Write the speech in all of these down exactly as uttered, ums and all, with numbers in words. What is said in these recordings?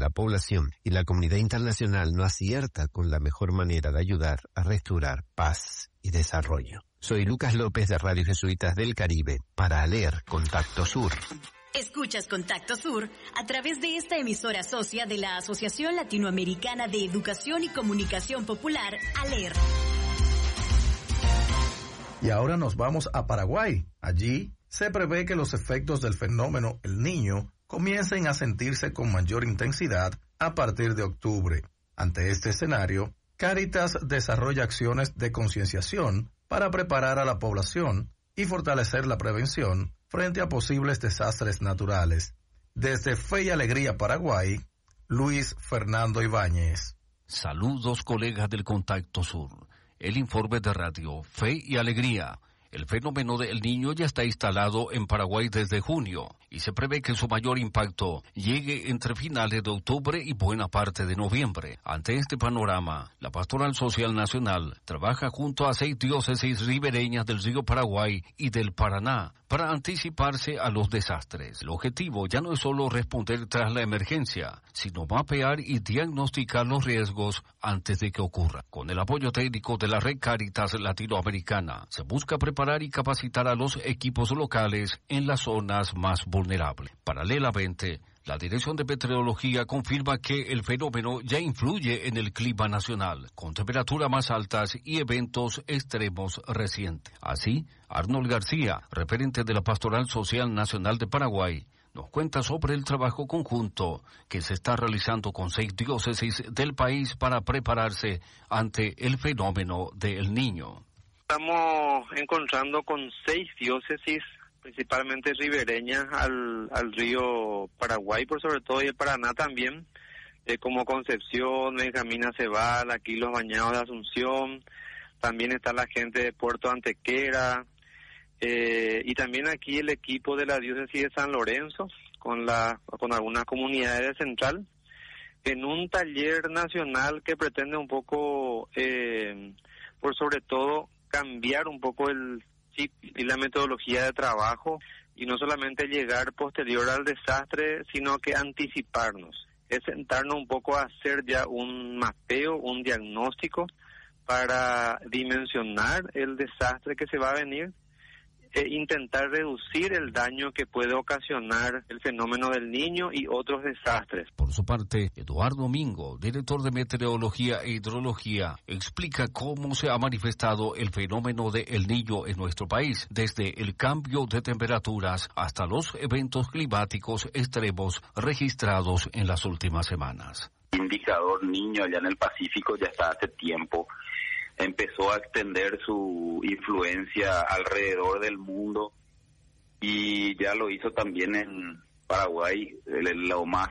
la población y la comunidad internacional no acierta con la mejor manera de ayudar a restaurar paz y desarrollo. Soy Lucas López de Radio Jesuitas del Caribe para leer Contacto Sur. Escuchas Contacto Sur a través de esta emisora socia de la Asociación Latinoamericana de Educación y Comunicación Popular, ALER. Y ahora nos vamos a Paraguay. Allí se prevé que los efectos del fenómeno El Niño comiencen a sentirse con mayor intensidad a partir de octubre. Ante este escenario, Cáritas desarrolla acciones de concienciación para preparar a la población y fortalecer la prevención frente a posibles desastres naturales. Desde Fe y Alegría Paraguay, Luis Fernando Ibáñez. Saludos, colegas del Contacto Sur. El informe de Radio Fe y Alegría. El fenómeno del Niño ya está instalado en Paraguay desde junio y se prevé que su mayor impacto llegue entre finales de octubre y buena parte de noviembre. Ante este panorama, la Pastoral Social Nacional trabaja junto a seis diócesis ribereñas del río Paraguay y del Paraná para anticiparse a los desastres. El objetivo ya no es solo responder tras la emergencia, sino mapear y diagnosticar los riesgos antes de que ocurra. Con el apoyo técnico de la Red Cáritas Latinoamericana, se busca preparar y capacitar a los equipos locales en las zonas más vulnerables. Paralelamente, la Dirección de Meteorología confirma que el fenómeno ya influye en el clima nacional, con temperaturas más altas y eventos extremos recientes. Así, Arnold García, referente de la Pastoral Social Nacional de Paraguay, nos cuenta sobre el trabajo conjunto que se está realizando con seis diócesis del país para prepararse ante el fenómeno del Niño. Estamos encontrando con seis diócesis, principalmente ribereñas al, al río Paraguay, por sobre todo, y el Paraná también, eh, como Concepción, Benjamín Acebal, aquí los Bañados de Asunción, también está la gente de Puerto Antequera, eh, y también aquí el equipo de la diócesis de San Lorenzo, con, la, con algunas comunidades de Central, en un taller nacional que pretende un poco, eh, por sobre todo, cambiar un poco el chip y la metodología de trabajo y no solamente llegar posterior al desastre, sino que anticiparnos. Es sentarnos un poco a hacer ya un mapeo, un diagnóstico para dimensionar el desastre que se va a venir e intentar reducir el daño que puede ocasionar el fenómeno del Niño y otros desastres. Por su parte, Eduardo Mingo, director de Meteorología e Hidrología, explica cómo se ha manifestado el fenómeno de El Niño en nuestro país, desde el cambio de temperaturas hasta los eventos climáticos extremos registrados en las últimas semanas. El indicador Niño allá en el Pacífico ya está hace tiempo. Empezó a extender su influencia alrededor del mundo y ya lo hizo también en Paraguay. Lo más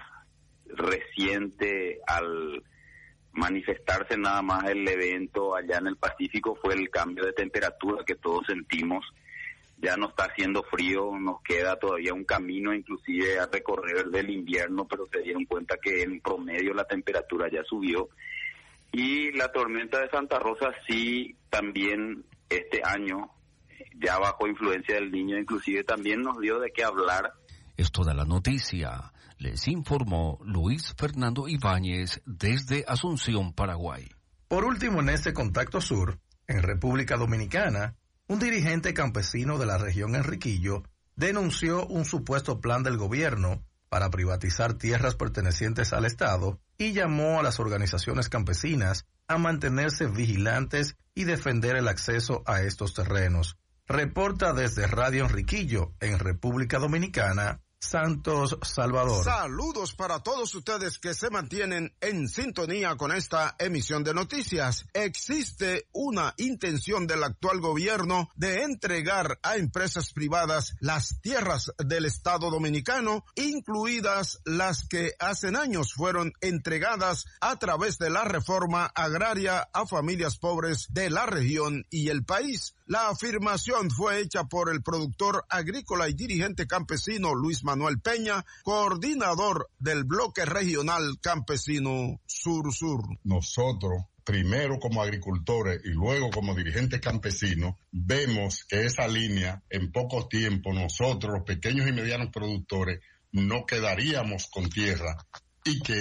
reciente al manifestarse nada más el evento allá en el Pacífico fue el cambio de temperatura que todos sentimos. Ya no está haciendo frío, nos queda todavía un camino inclusive a recorrer del invierno, pero se dieron cuenta que en promedio la temperatura ya subió. Y la tormenta de Santa Rosa sí también este año, ya bajo influencia del Niño, inclusive también nos dio de qué hablar. Es toda la noticia. Les informó Luis Fernando Ibáñez desde Asunción, Paraguay. Por último, en este Contacto Sur, en República Dominicana, un dirigente campesino de la región Enriquillo denunció un supuesto plan del gobierno para privatizar tierras pertenecientes al Estado y llamó a las organizaciones campesinas a mantenerse vigilantes y defender el acceso a estos terrenos. Reporta desde Radio Enriquillo, en República Dominicana, Santos Salvador. Saludos para todos ustedes que se mantienen en sintonía con esta emisión de noticias. Existe una intención del actual gobierno de entregar a empresas privadas las tierras del Estado Dominicano, incluidas las que hace años fueron entregadas a través de la reforma agraria a familias pobres de la región y el país. La afirmación fue hecha por el productor agrícola y dirigente campesino Luis Manuel Peña, coordinador del bloque regional campesino Sur-Sur. Nosotros, primero como agricultores y luego como dirigentes campesinos, vemos que esa línea, en poco tiempo, nosotros, los pequeños y medianos productores, no quedaríamos con tierra y que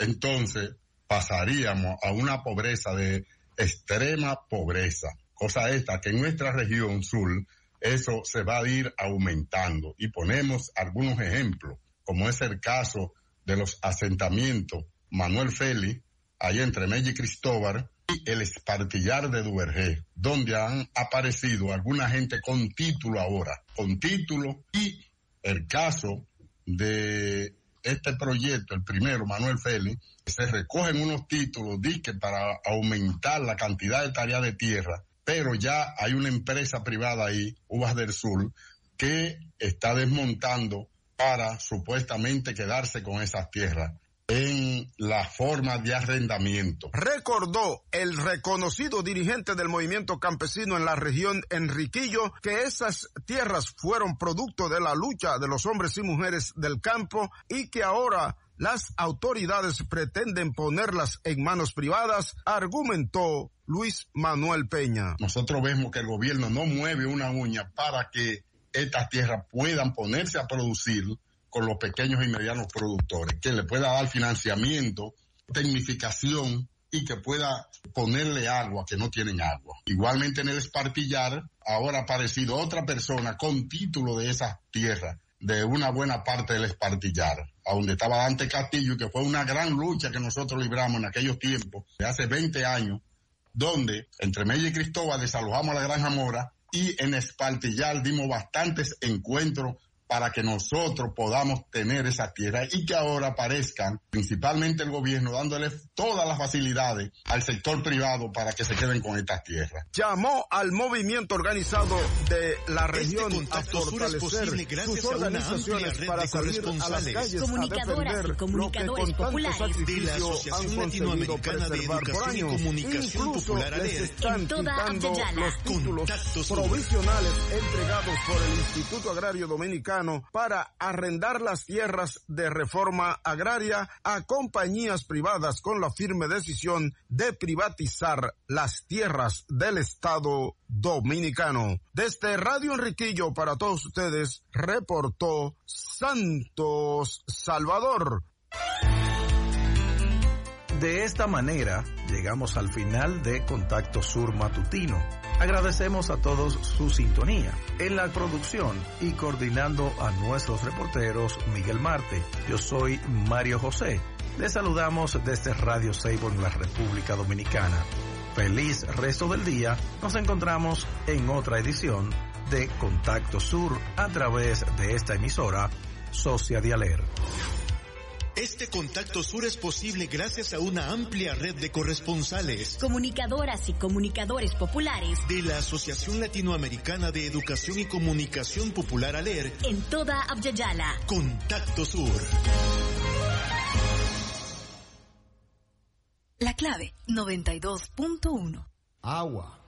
entonces pasaríamos a una pobreza de extrema pobreza. Cosa esta que en nuestra región sur eso se va a ir aumentando. Y ponemos algunos ejemplos, como es el caso de los asentamientos Manuel Félix, ahí entre Mella y Cristóbal, y el Espartillar de Duvergé, donde han aparecido alguna gente con título ahora, con título, y el caso de este proyecto, el primero, Manuel Félix, se recogen unos títulos, dique para aumentar la cantidad de tareas de tierra, pero ya hay una empresa privada ahí, Uvas del Sur, que está desmontando para supuestamente quedarse con esas tierras en la forma de arrendamiento. Recordó el reconocido dirigente del movimiento campesino en la región, Enriquillo, que esas tierras fueron producto de la lucha de los hombres y mujeres del campo y que ahora las autoridades pretenden ponerlas en manos privadas, argumentó Luis Manuel Peña. Nosotros vemos que el gobierno no mueve una uña para que estas tierras puedan ponerse a producir con los pequeños y medianos productores, que le pueda dar financiamiento, tecnificación y que pueda ponerle agua que no tienen agua. Igualmente en el Espartillar ahora ha aparecido otra persona con título de esas tierras, de una buena parte del Espartillar, a donde estaba Dante Castillo, que fue una gran lucha que nosotros libramos en aquellos tiempos, de hace veinte años, donde entre Mella y Cristóbal desalojamos a la Granja Mora y en Espartillar dimos bastantes encuentros para que nosotros podamos tener esa tierra y que ahora aparezcan, principalmente el gobierno, dándole todas las facilidades al sector privado para que se queden con estas tierras. Llamó al movimiento organizado de la región este a fortalecer sus organizaciones para salir a las calles comunicadoras a defender y comunicadores lo que con populares tanto de la sacrificio Asociación han conseguido Latinoamericana de preservar por Educación y años. Comunicación Incluso Popular, les ALER, están en toda quitando Abdellana. los títulos Contacto Sur. provisionales entregados por el Instituto Agrario Dominicano para arrendar las tierras de reforma agraria a compañías privadas con la firme decisión de privatizar las tierras del Estado Dominicano. Desde Radio Enriquillo para todos ustedes, reportó Santos Salvador. De esta manera, llegamos al final de Contacto Sur Matutino. Agradecemos a todos su sintonía. En la producción y coordinando a nuestros reporteros Miguel Marte, yo soy Mario José. Les saludamos desde Radio Seibo en la República Dominicana. Feliz resto del día. Nos encontramos en otra edición de Contacto Sur a través de esta emisora Socia de ALER. Este Contacto Sur es posible gracias a una amplia red de corresponsales, comunicadoras y comunicadores populares de la Asociación Latinoamericana de Educación y Comunicación Popular, ALER, en toda Abdellana. Contacto Sur. La clave noventa y dos punto uno. Agua.